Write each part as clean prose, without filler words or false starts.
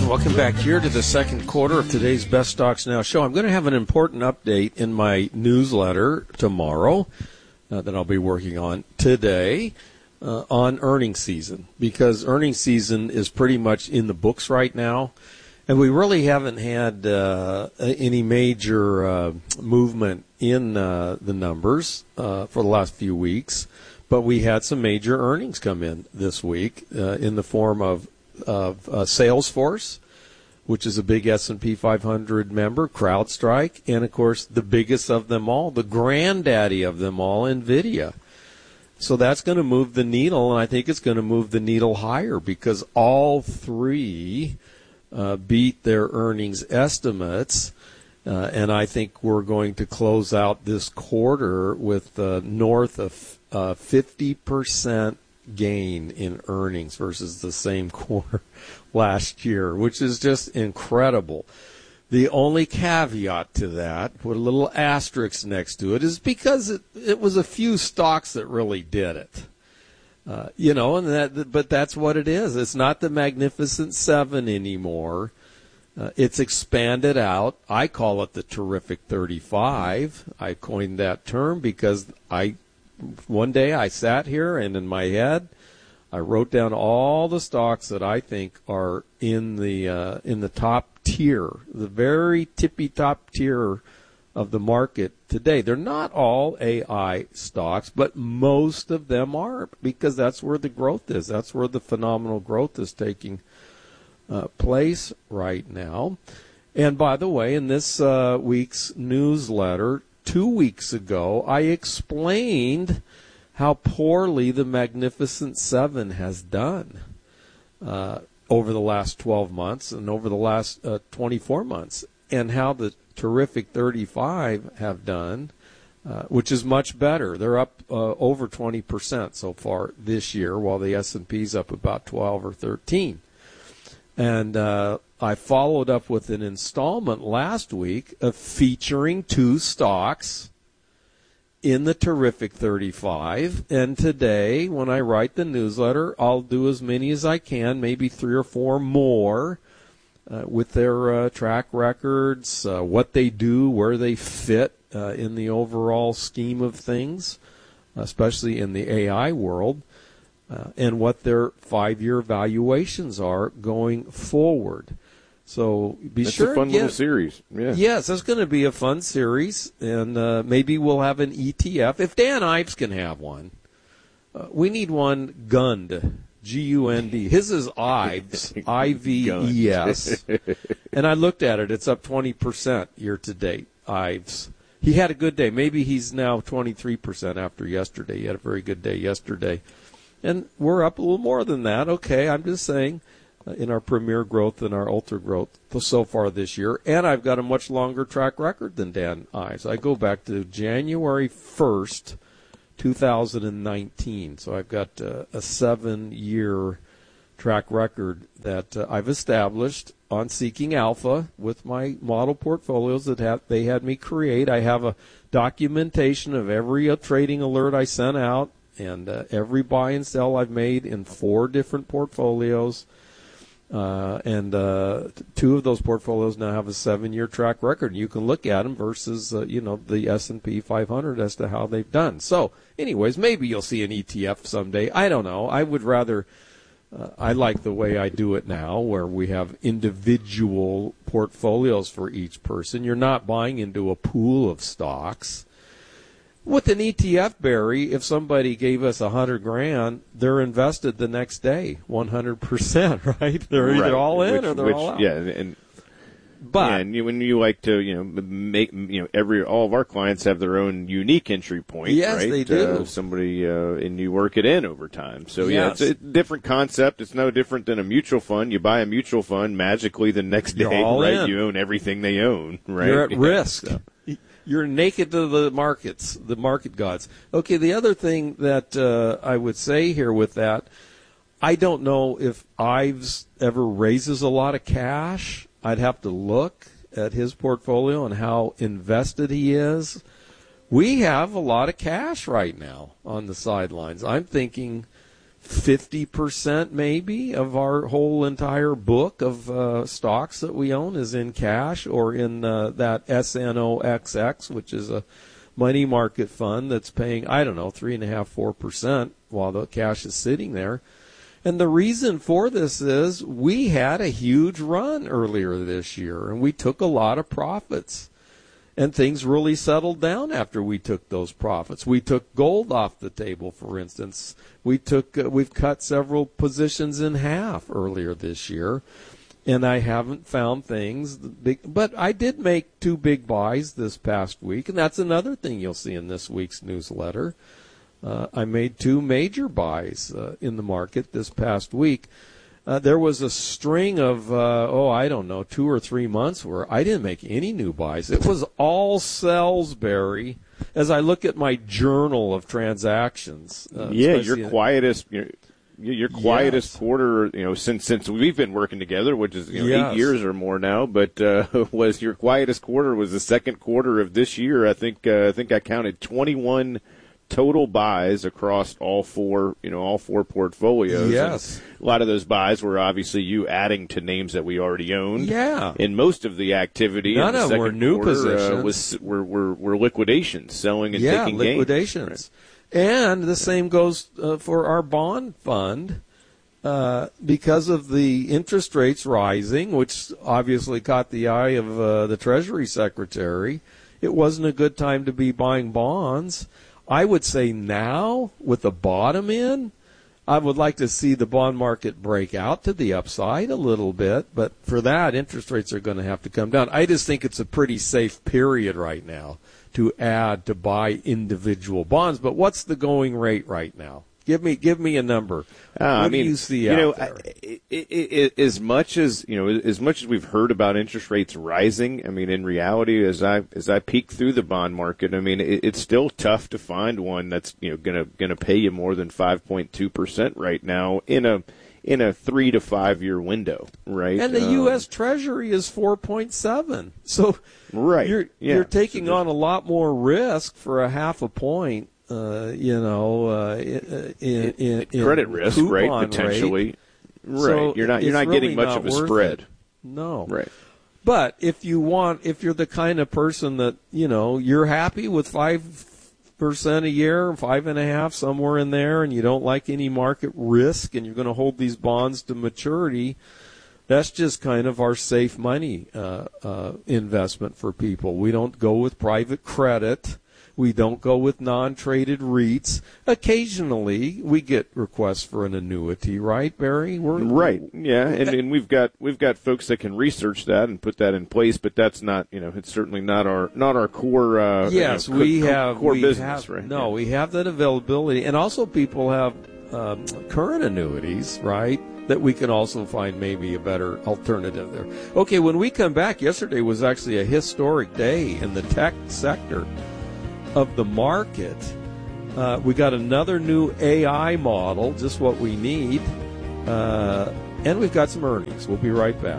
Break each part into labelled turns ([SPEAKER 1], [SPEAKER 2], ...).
[SPEAKER 1] And welcome back here to the second quarter of today's Best Stocks Now show. I'm going to have an important update in my newsletter tomorrow that I'll be working on today on earnings season, because earnings season is pretty much in the books right now. And we really haven't had any major movement in the numbers for the last few weeks. But we had some major earnings come in this week in the form of Salesforce, which is a big S&P 500 member, CrowdStrike, and, of course, the biggest of them all, the granddaddy of them all, NVIDIA. So that's going to move the needle, and I think it's going to move the needle higher because all three beat their earnings estimates. And I think we're going to close out this quarter with north of 50% gain in earnings versus the same quarter last year, which is just incredible. The only caveat to that, put a little asterisk next to it, is because it was a few stocks that really did it. But that's what it is. It's not the Magnificent Seven anymore. It's expanded out. I call it the Terrific 35. I coined that term because one day I sat here and in my head I wrote down all the stocks that I think are in the top tier, the very tippy top tier of the market today. They're not all AI stocks, but most of them are, because that's where the growth is. That's where the phenomenal growth is taking place right now. And by the way, in this week's newsletter, 2 weeks ago, I explained how poorly the Magnificent Seven has done over the last 12 months and over the last 24 months, and how the Terrific 35 have done, which is much better. They're up over 20% so far this year, while the S&P's up about 12 or 13. And I followed up with an installment last week of featuring two stocks in the Terrific 35. And today, when I write the newsletter, I'll do as many as I can, maybe 3 or 4 more, with their track records, what they do, where they fit in the overall scheme of things, especially in the AI world. And what their 5-year valuations are going forward. So
[SPEAKER 2] That's a fun little series. Yeah.
[SPEAKER 1] Yes, it's going to be a fun series, and maybe we'll have an ETF. If Dan Ives can have one, we need one GUND, G-U-N-D. His is Ives, I-V-E-S. And I looked at it. It's up 20% year-to-date, Ives. He had a good day. Maybe he's now 23% after yesterday. He had a very good day yesterday. And we're up a little more than that. Okay, I'm just saying, in our premier growth and our ultra growth so far this year. And I've got a much longer track record than Dan Ives. I go back to January 1st, 2019. So I've got a 7-year track record that I've established on Seeking Alpha with my model portfolios that they had me create. I have a documentation of every trading alert I sent out, and every buy and sell I've made in 4 different portfolios. And 2 of those portfolios now have a 7-year track record. You can look at them versus, the S&P 500 as to how they've done. So, anyways, maybe you'll see an ETF someday. I don't know. I would rather, I like the way I do it now, where we have individual portfolios for each person. You're not buying into a pool of stocks. With an ETF, Barry, if somebody gave us $100,000, they're invested the next day, 100%, right? They're either all in or they're all out.
[SPEAKER 2] Yeah, when you like to, make, all of our clients have their own unique entry point.
[SPEAKER 1] Yes,
[SPEAKER 2] right?
[SPEAKER 1] they do.
[SPEAKER 2] And you work it in over time. So
[SPEAKER 1] yes.
[SPEAKER 2] It's a different concept. It's no different than a mutual fund. You buy a mutual fund, magically the next day, right? In. You own everything they own, right?
[SPEAKER 1] You're at risk. So. You're naked to the markets, the market gods. Okay, the other thing that I would say here with that, I don't know if Ives ever raises a lot of cash. I'd have to look at his portfolio and how invested he is. We have a lot of cash right now on the sidelines. I'm thinking 50% maybe of our whole entire book of stocks that we own is in cash or in that SNOXX, which is a money market fund that's paying, 3.5-4% while the cash is sitting there. And the reason for this is we had a huge run earlier this year, and we took a lot of profits. And things really settled down after we took those profits. We took gold off the table, for instance. We've cut several positions in half earlier this year, and I haven't found things big. But I did make 2 big buys this past week, and that's another thing you'll see in this week's newsletter. I made 2 major buys in the market this past week. There was a string of, 2 or 3 months where I didn't make any new buys. It was all sells, Barry, as I look at my journal of transactions.
[SPEAKER 2] Your quietest quarter, since we've been working together, which is 8 years or more now, but was your quietest quarter was the second quarter of this year. I think I counted 21 total buys across all four portfolios.
[SPEAKER 1] Yes.
[SPEAKER 2] And a lot of those buys were obviously you adding to names that we already owned.
[SPEAKER 1] Yeah.
[SPEAKER 2] And most of the activity
[SPEAKER 1] none
[SPEAKER 2] in the
[SPEAKER 1] of them
[SPEAKER 2] second
[SPEAKER 1] were new
[SPEAKER 2] quarter
[SPEAKER 1] positions.
[SPEAKER 2] were liquidations, selling and taking gains.
[SPEAKER 1] Liquidations. Right. And the same goes for our bond fund. Because of the interest rates rising, which obviously caught the eye of the Treasury Secretary, it wasn't a good time to be buying bonds. I would say now, with the bottom in, I would like to see the bond market break out to the upside a little bit, but for that, interest rates are going to have to come down. I just think it's a pretty safe period right now to buy individual bonds. But what's the going rate right now? Give me a number. What do you see out there?
[SPEAKER 2] As much as we've heard about interest rates rising, in reality, as I peek through the bond market, it's still tough to find one that's gonna pay you more than 5.2% right now in a 3 to 5 year window, right?
[SPEAKER 1] And the U.S. Treasury is 4.7. So
[SPEAKER 2] right,
[SPEAKER 1] you're taking on a lot more risk for a half a point. In
[SPEAKER 2] credit risk, right? Potentially,
[SPEAKER 1] rate.
[SPEAKER 2] Right.
[SPEAKER 1] So
[SPEAKER 2] you're not
[SPEAKER 1] really
[SPEAKER 2] getting much of a spread.
[SPEAKER 1] It. No.
[SPEAKER 2] Right.
[SPEAKER 1] But if you're the kind of person that you're happy with 5% a year, 5.5%, somewhere in there, and you don't like any market risk, and you're going to hold these bonds to maturity. That's just kind of our safe money investment for people. We don't go with private credit. We don't go with non-traded REITs. Occasionally, we get requests for an annuity, right, Barry?
[SPEAKER 2] Right. Yeah, and we've got folks that can research that and put that in place, but that's not, it's certainly not our core.
[SPEAKER 1] Yes, we have
[SPEAKER 2] core business, right?
[SPEAKER 1] No, we have that availability, and also people have current annuities, right? That we can also find maybe a better alternative there. Okay, when we come back, yesterday was actually a historic day in the tech sector of the market. We got another new AI model, just what we need, and we've got some earnings. We'll be right back.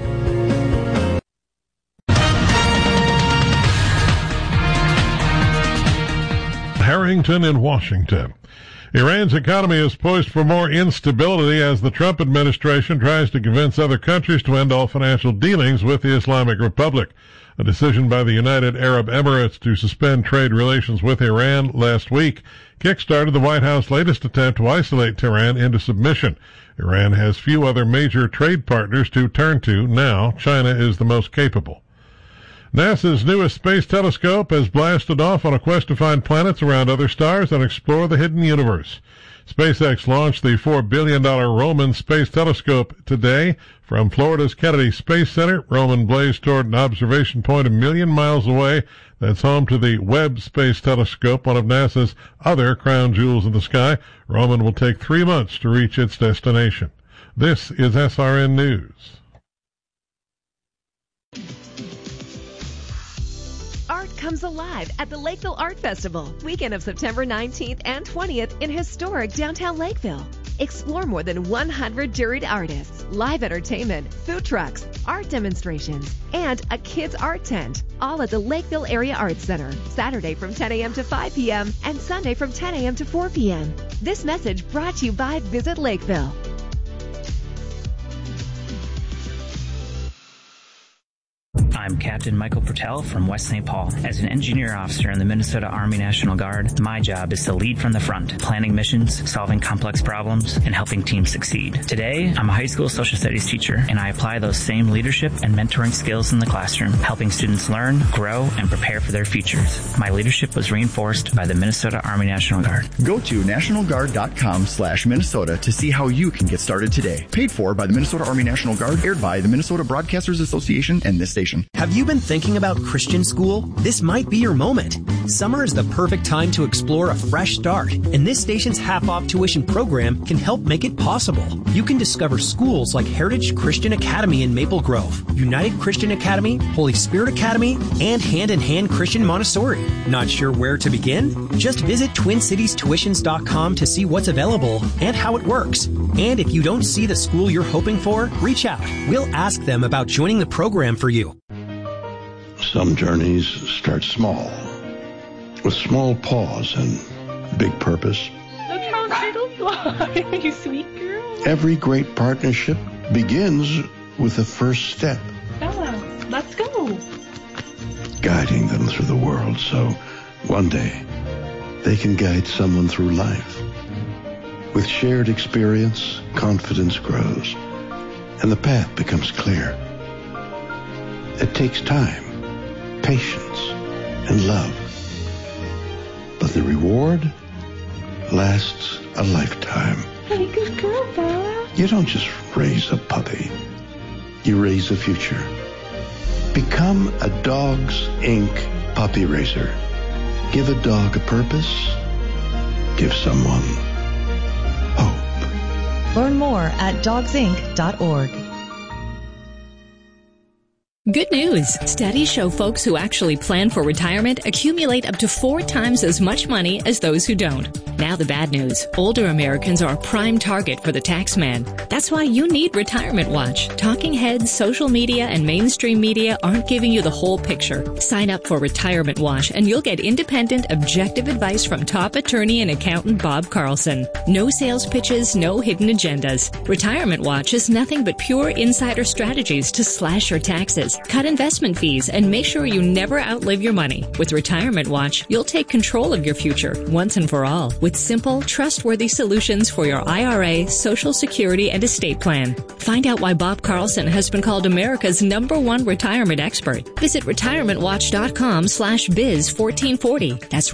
[SPEAKER 3] Harrington in Washington. Iran's economy is poised for more instability as the Trump administration tries to convince other countries to end all financial dealings with the Islamic Republic. A decision by the United Arab Emirates to suspend trade relations with Iran last week kickstarted the White House's latest attempt to isolate Tehran into submission. Iran has few other major trade partners to turn to now. China is the most capable. NASA's newest space telescope has blasted off on a quest to find planets around other stars and explore the hidden universe. SpaceX launched the $4 billion Roman Space Telescope today from Florida's Kennedy Space Center. Roman blazed toward an observation point 1 million miles away that's home to the Webb Space Telescope, one of NASA's other crown jewels in the sky. Roman will take 3 months to reach its destination. This is SRN News.
[SPEAKER 4] Art comes alive at the Lakeville Art Festival, weekend of September 19th and 20th in historic downtown Lakeville. Explore more than 100 juried artists, live entertainment, food trucks, art demonstrations, and a kids' art tent, all at the Lakeville Area Arts Center, Saturday from 10 a.m. to 5 p.m. and Sunday from 10 a.m. to 4 p.m. This message brought to you by Visit Lakeville.
[SPEAKER 5] I'm Captain Michael Pertell from West St. Paul. As an engineer officer in the Minnesota Army National Guard, my job is to lead from the front, planning missions, solving complex problems, and helping teams succeed. Today, I'm a high school social studies teacher, and I apply those same leadership and mentoring skills in the classroom, helping students learn, grow, and prepare for their futures. My leadership was reinforced by the Minnesota Army National Guard.
[SPEAKER 6] Go to nationalguard.com/Minnesota to see how you can get started today. Paid for by the Minnesota Army National Guard, aired by the Minnesota Broadcasters Association and this station.
[SPEAKER 7] Have you been thinking about Christian school? This might be your moment. Summer is the perfect time to explore a fresh start, and this station's half-off tuition program can help make it possible. You can discover schools like Heritage Christian Academy in Maple Grove, United Christian Academy, Holy Spirit Academy, and Hand in Hand Christian Montessori. Not sure where to begin? Just visit TwinCitiesTuitions.com to see what's available and how it works. And if you don't see the school you're hoping for, reach out. We'll ask them about joining the program for you.
[SPEAKER 8] Some journeys start small, with small pause and big purpose.
[SPEAKER 9] Look how little you are, you sweet girl.
[SPEAKER 8] Every great partnership begins with the first step.
[SPEAKER 9] Bella, let's go.
[SPEAKER 8] Guiding them through the world so one day they can guide someone through life. With shared experience, confidence grows, and the path becomes clear. It takes time, patience, and love. But the reward lasts a lifetime.
[SPEAKER 9] Hey, good girl, Bella.
[SPEAKER 8] You don't just raise a puppy. You raise a future. Become a Dogs Inc. puppy raiser. Give a dog a purpose. Give someone hope.
[SPEAKER 10] Learn more at dogsinc.org.
[SPEAKER 11] Good news. Studies show folks who actually plan for retirement accumulate up to 4 times as much money as those who don't. Now the bad news. Older Americans are a prime target for the tax man. That's why you need Retirement Watch. Talking heads, social media, and mainstream media aren't giving you the whole picture. Sign up for Retirement Watch and you'll get independent, objective advice from top attorney and accountant Bob Carlson. No sales pitches, no hidden agendas. Retirement Watch is nothing but pure insider strategies to slash your taxes, cut investment fees, and make sure you never outlive your money. With Retirement Watch, you'll take control of your future once and for all with simple, trustworthy solutions for your IRA, Social Security, and estate plan. Find out why Bob Carlson has been called America's #1 retirement expert. Visit retirementwatch.com/biz1440. That's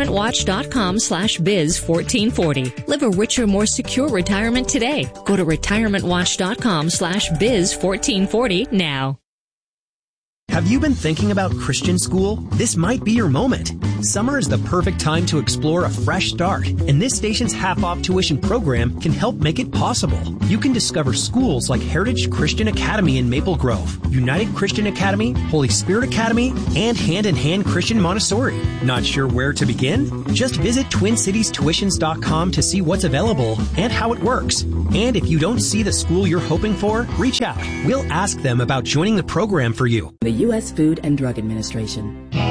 [SPEAKER 11] retirementwatch.com/biz1440. Live a richer, more secure retirement today. Go to retirementwatch.com/biz1440 now.
[SPEAKER 7] Have you been thinking about Christian school? This might be your moment. Summer is the perfect time to explore a fresh start, and this station's half-off tuition program can help make it possible. You can discover schools like Heritage Christian Academy in Maple Grove, United Christian Academy, Holy Spirit Academy, and Hand in Hand Christian Montessori. Not sure where to begin? Just visit TwinCitiesTuitions.com to see what's available and how it works. And if you don't see the school you're hoping for, reach out. We'll ask them about joining the program for you.
[SPEAKER 12] The U.S. Food and Drug Administration.